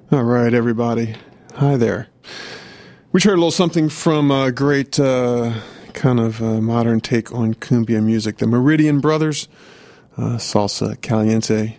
All right, everybody. Hi there. We heard a little something from a great kind of modern take on cumbia music, the Meridian Brothers, Salsa Caliente.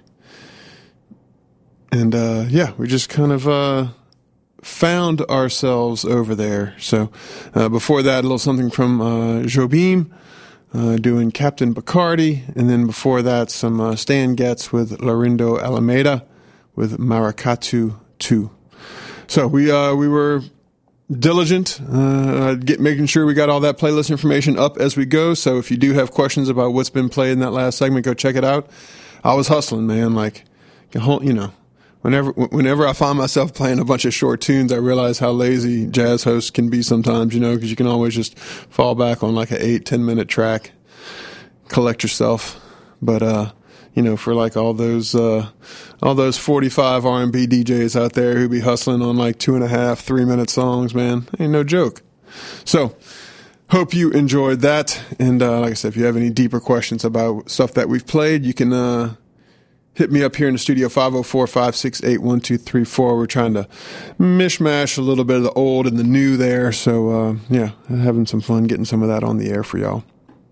And we just kind of found ourselves over there. So before that, a little something from Jobim doing Captain Bacardi. And then before that, some Stan Getz with Larindo Alameda with Maracatu 2. So we were diligent, making sure we got all that playlist information up as we go. So if you do have questions about what's been played in that last segment, go check it out. I was hustling, man. Like, whenever I find myself playing a bunch of short tunes, I realize how lazy jazz hosts can be sometimes, because you can always just fall back on like an 8-10 minute track, collect yourself. But, for like all those 45 R&B DJs out there who be hustling on like 2.5-3 minute songs, man, ain't no joke. So hope you enjoyed that. And, like I said, if you have any deeper questions about stuff that we've played, you can, hit me up here in the studio, 504-568-1234. We're trying to mishmash a little bit of the old and the new there. So, having some fun getting some of that on the air for y'all.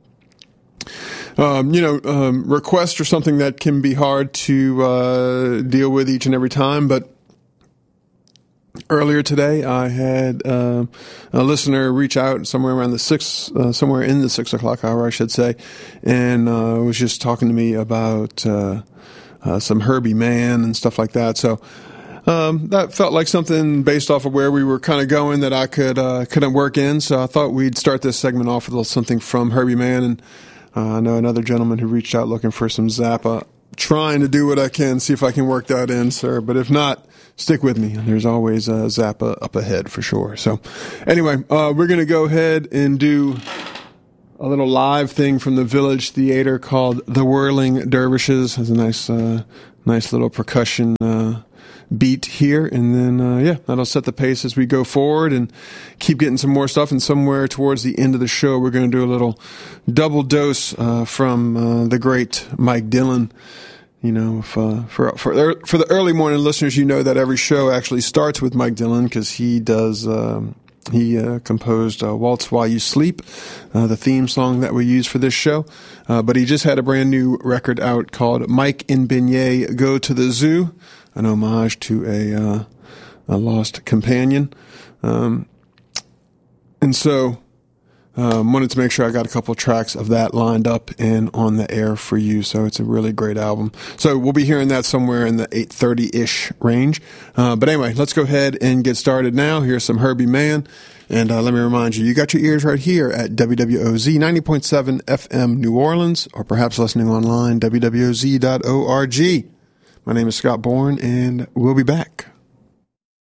Requests are something that can be hard to deal with each and every time, but earlier today I had a listener reach out somewhere in the 6 o'clock hour, I should say, and was just talking to me about some Herbie Mann and stuff like that. So that felt like something based off of where we were kind of going that I couldn't work in. So I thought we'd start this segment off with a little something from Herbie Mann. And I know another gentleman who reached out looking for some Zappa. Trying to do what I can, see if I can work that in, sir. But if not, stick with me. There's always Zappa up ahead for sure. So anyway, we're going to go ahead and do a little live thing from the Village Theater called The Whirling Dervishes. Has a nice little percussion beat here, and then that'll set the pace as we go forward and keep getting some more stuff. And somewhere towards the end of the show, we're going to do a little double dose from the great Mike Dillon. For the early morning listeners, that every show actually starts with Mike Dillon because he does. He composed Waltz While You Sleep, the theme song that we use for this show. But he just had a brand new record out called Mike and Beignet Go to the Zoo, an homage to a lost companion. And so wanted to make sure I got a couple of tracks of that lined up and on the air for you. So it's a really great album. So we'll be hearing that somewhere in the 8:30-ish range. But anyway, let's go ahead and get started now. Here's some Herbie Mann. And let me remind you, you got your ears right here at WWOZ 90.7 FM New Orleans, or perhaps listening online, WWOZ.org. My name is Scott Bourne, and we'll be back.